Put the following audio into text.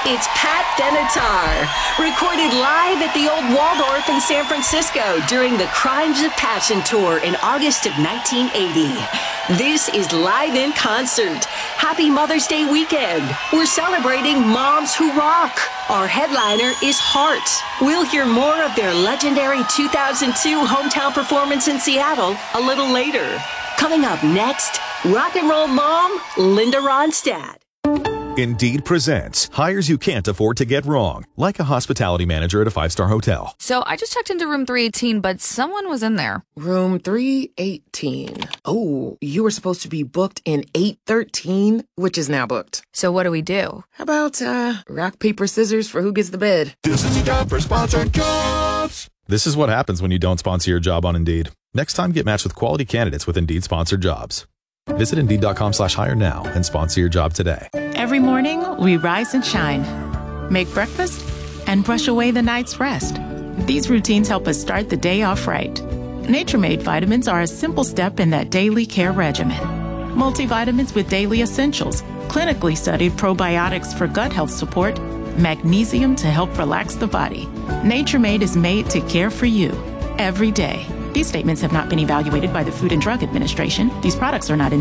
It's Pat Benatar, recorded live at the Old Waldorf in San Francisco during the Crimes of Passion tour in August of 1980. This is Live in Concert. Happy Mother's Day weekend. We're celebrating moms who rock. Our headliner is Heart. We'll hear more of their legendary 2002 hometown performance in Seattle a little later. Coming up next, rock and roll mom, Linda Ronstadt. Indeed presents hires you can't afford to get wrong, like a hospitality manager at a 5-star hotel. So I just checked into room 318, but someone was in there. Room 318. Oh, you were supposed to be booked in 813, which is now booked. So what do we do? How about rock, paper, scissors for who gets the bed? This is the time for sponsored jobs. This is what happens when you don't sponsor your job on Indeed. Next time, get matched with quality candidates with Indeed sponsored jobs. Visit Indeed.com/hire now and sponsor your job today. Every morning, we rise and shine, make breakfast, and brush away the night's rest. These routines help us start the day off right. Nature Made vitamins are a simple step in that daily care regimen. Multivitamins with daily essentials, clinically studied probiotics for gut health support, magnesium to help relax the body. Nature Made is made to care for you every day. These statements have not been evaluated by the Food and Drug Administration. These products are not